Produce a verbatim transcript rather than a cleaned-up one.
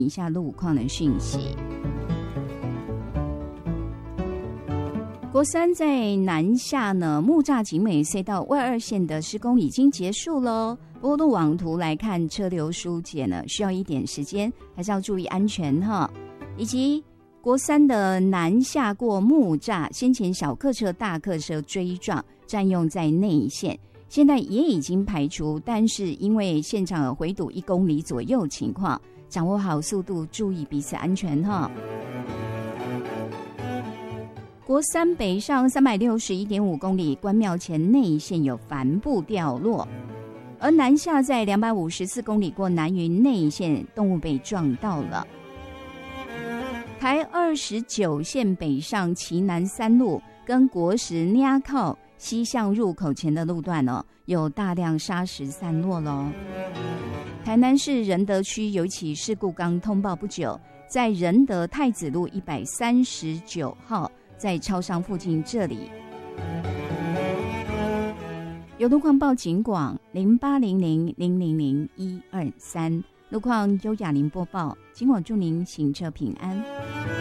一下路况的讯息。国三在南下呢，木栅景美隧道外二线的施工已经结束了，不过路网图来看，车流疏解呢需要一点时间，还是要注意安全哈。以及国三的南下过木栅，先前小客车、大客车追撞，占用在内线，现在也已经排除，但是因为现场有回堵一公里左右情况，掌握好速度，注意彼此安全哈。国三北上三百六十一点五公里，关庙前内线有帆布掉落，而南下在两百五十四公里过南云内线，动物被撞到了。台二十九线北上旗南三路跟国十捏靠西向入口前的路段哦，有大量砂石散落喽。台南市仁德区有一起事故刚通报不久，在仁德太子路一百三十九号。在超商附近这里，有路况报警广零八零零零零零一二三，路况由雅玲播报，警广祝您行车平安。